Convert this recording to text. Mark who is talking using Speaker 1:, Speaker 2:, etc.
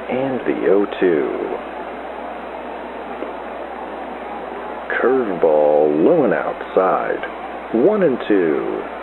Speaker 1: And the 0-2. Curveball low and outside. 1-2.